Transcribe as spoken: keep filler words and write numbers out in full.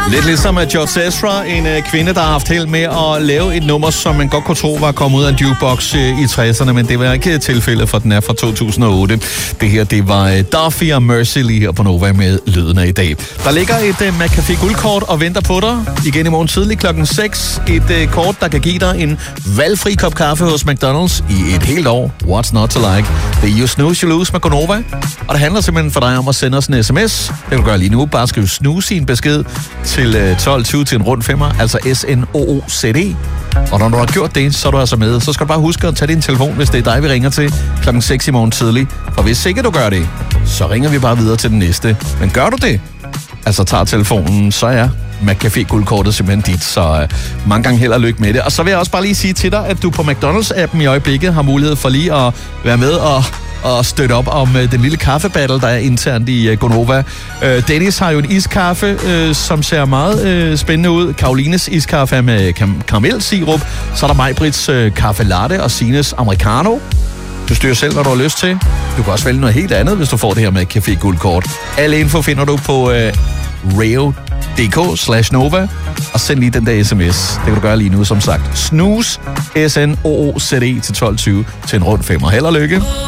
Lidt ligesom George Ezra, en uh, kvinde, der har haft held med at lave et nummer, som man godt kunne tro var kommet ud af en jukebox uh, i tresserne, men det var ikke tilfældet, for den er fra to tusind og otte. Det her, det var uh, Duffy og Mercy lige her på Nova med lyden af i dag. Der ligger et uh, McCafé guldkort og venter på dig igen i morgen tidlig klokken seks. Et uh, kort, der kan give dig en valgfri kop kaffe hos McDonald's i et helt år. What's not to like? Det er You Snooze, You Lose med Gonova, og det handler simpelthen for dig om at sende os en sms. Det kan du gøre lige nu. Bare skriv snooze i en besked til tolv tyve til en rund femmer, altså S N O O Z E. Og når du har gjort det, så er du altså med. Så skal du bare huske at tage din telefon, hvis det er dig, vi ringer til klokken seks i morgen tidlig. For hvis ikke du gør det, så ringer vi bare videre til den næste. Men gør du det, altså tager telefonen, så er McCafé guldkortet simpelthen dit. Så uh, mange gange held og lykke med det. Og så vil jeg også bare lige sige til dig, at du på McDonald's-appen i øjeblikket har mulighed for lige at være med og og støtte op om uh, den lille kaffebattle, der er internt i uh, Gonova. Uh, Dennis har jo en iskaffe, uh, som ser meget uh, spændende ud. Karolines iskaffe er med kam- karamelsirup. Så er der Majbrits uh, kaffe latte og Sines americano. Du styrer selv, hvad du har lyst til. Du kan også vælge noget helt andet, hvis du får det her med Café Guldkort. Alle info finder du på uh, reo punktum dk slash nova, og send lige den der sms. Det kan du gøre lige nu, som sagt. Snooze, S N O O Z E til tolv tyve til en rund femmer. Held og lykke.